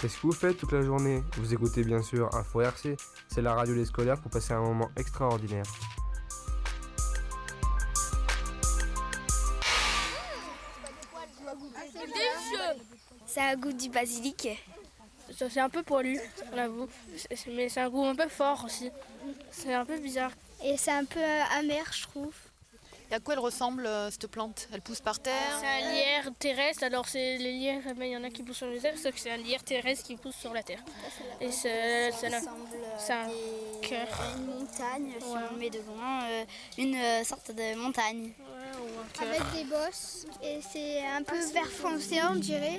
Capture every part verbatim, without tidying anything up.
Qu'est-ce que vous faites toute la journée? Vous écoutez bien sûr Info R C, c'est la radio des scolaires pour passer un moment extraordinaire. Ça a goût du basilic. C'est un peu poilu, on avoue, mais c'est un goût un peu fort aussi. C'est un peu bizarre. Et c'est un peu amer, je trouve. Et à quoi elle ressemble, euh, cette plante? Elle pousse par terre? C'est un lierre terrestre, alors c'est les lierres, il y en a qui poussent sur les terres, sauf que c'est un lierre terrestre qui pousse sur la terre. Et c'est, c'est, ça la, ressemble c'est un des, cœur. une montagne, si Ouais. on met devant, euh, une euh, sorte de montagne. Ouais, ou un cœur. Avec des bosses, et c'est un peu vert foncé, on dirait.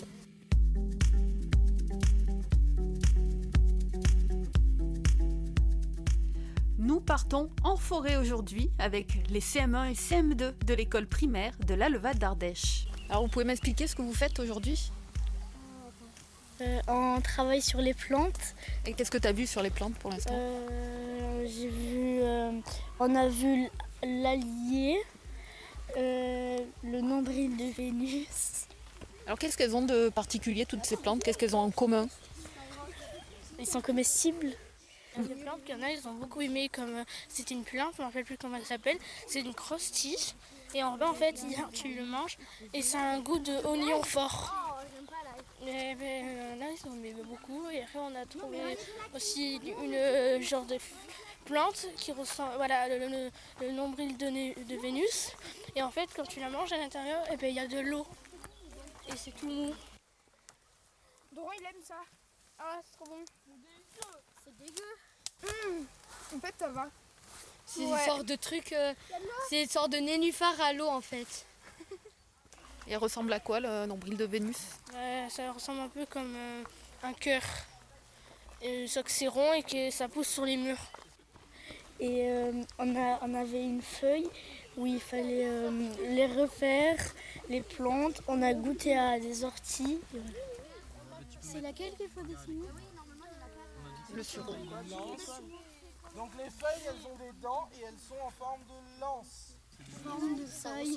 Nous partons en forêt aujourd'hui avec les C M un et C M deux de l'école primaire de la Levade d'Ardèche. Alors vous pouvez m'expliquer ce que vous faites aujourd'hui? Euh, on travaille sur les plantes. Et qu'est-ce que tu as vu sur les plantes pour l'instant? Euh, j'ai vu, euh, on a vu l'allier, euh, le nombril de Vénus. Alors qu'est-ce qu'elles ont de particulier toutes ces plantes? Qu'est-ce qu'elles ont en commun? Ils sont comestibles. Il y a des plantes qu'il y en a, ils ont beaucoup aimé, comme euh, c'est une plante, je ne me rappelle plus comment elle s'appelle, c'est une grosse tige, et en bas en fait il y a- tu le manges, et ça a un goût de oignon fort. Mais, mais, là ils ont aimé beaucoup, et après on a trouvé aussi une euh, genre de plante qui ressemble, voilà, le, le- le nombril de, Né- de Vénus, et en fait quand tu la manges à l'intérieur, eh ben, il y a de l'eau, et c'est tout mou. Doran il aime ça. Ah c'est trop bon. C'est dégueu. Mmh. En fait ça va. C'est Ouais. une sorte de truc, euh, c'est une sorte de nénuphar à l'eau en fait. Et elle ressemble à quoi le nombril de Vénus? Ouais, ça ressemble un peu comme euh, un cœur. Et, sauf que c'est rond et que ça pousse sur les murs. Et euh, on, a, on avait une feuille où il fallait euh, les refaire, les plantes. On a goûté à des orties. C'est laquelle qu'il faut dessiner? Le sureau. Donc les feuilles, elles ont des dents et elles sont en forme de lance. Forme de feuille.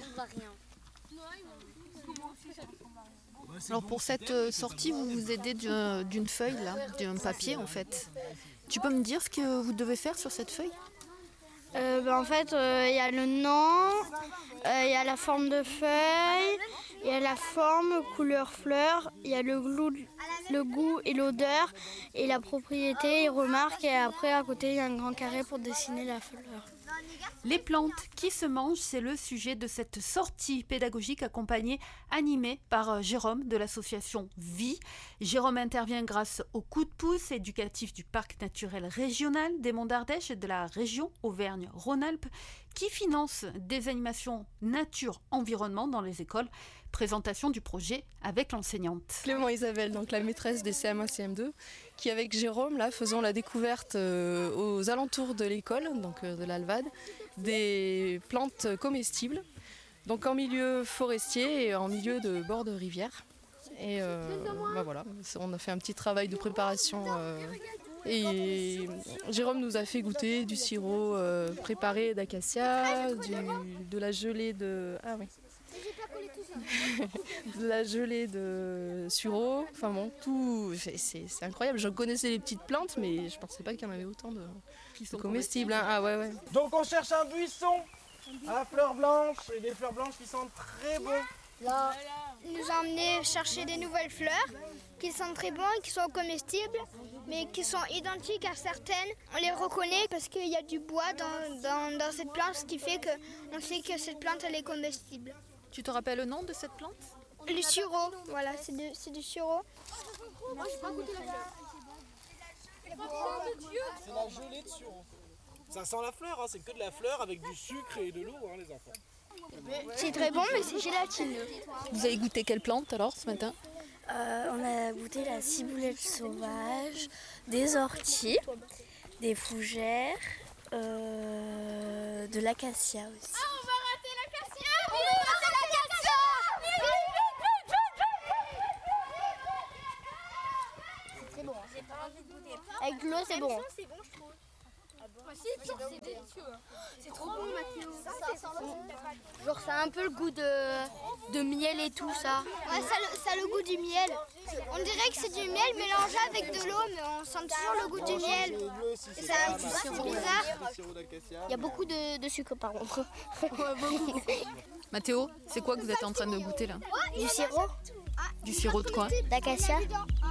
Alors pour cette euh, sortie, vous vous aidez d'un- d'une feuille là, d'un papier en fait. Tu peux me dire ce que vous devez faire sur cette feuille? Euh, ben, en fait, il euh, y a le nom, il euh, y a la forme de feuille, il y a la forme, couleur fleur, il y a le, glou, le goût et l'odeur, et la propriété et remarque, et après à côté il y a un grand carré pour dessiner la fleur. Les plantes qui se mangent, c'est le sujet de cette sortie pédagogique accompagnée, animée par euh, Jérôme de l'association Vie. Jérôme intervient grâce au coup de pouce éducatif du parc naturel régional des Monts d'Ardèche et de la région Auvergne-Rhône-Alpes qui finance des animations nature-environnement dans les écoles. Présentation du projet avec l'enseignante. Clément Isabelle, donc la maîtresse des C M un C M deux, qui avec Jérôme là faisons la découverte euh, aux alentours de l'école, donc euh, de la Levade, des plantes comestibles, donc en milieu forestier et en milieu de bord de rivière. Et euh, bah voilà, on a fait un petit travail de préparation euh, et Jérôme nous a fait goûter du sirop euh, préparé d'acacia, du- de la gelée de ah oui. de la gelée de sureau, enfin bon, tout, c'est, c'est incroyable. Je connaissais les petites plantes, mais je pensais pas qu'il y en avait autant de, de comestibles. Hein. Ah ouais, ouais. Donc on cherche un buisson à fleurs blanches et des fleurs blanches qui sentent très bon. Là, il nous a emmené chercher des nouvelles fleurs qui sont très bonnes, qui sont comestibles, mais qui sont identiques à certaines. On les reconnaît parce qu'il y a du bois dans, dans, dans cette plante, ce qui fait qu'on sait que cette plante elle est comestible. Tu te rappelles le nom de cette plante? Le sureau, voilà, c'est, de, c'est du sureau. C'est la gelée de sureau. Ça sent la fleur, hein, c'est que de la fleur avec du sucre et de l'eau, hein, les enfants. C'est très bon, mais c'est gélatineux. Vous avez goûté quelle plante alors ce matin? Euh, on a goûté la ciboulette sauvage, des orties, des fougères, euh, de l'acacia aussi. Avec l'eau, c'est bon. C'est trop bon, Mathéo. Genre, ça a un peu le goût de, de miel et tout ça. Ouais, ça, le- ça a le goût du miel. On dirait que c'est du miel mélangé avec de l'eau, mais on sent toujours le goût du miel. C'est un petit c'est bizarre. Il y a beaucoup de, de sucre par contre. Mathéo, c'est quoi que vous êtes en train de goûter là? Du sirop, Du sirop de quoi? d'acacia.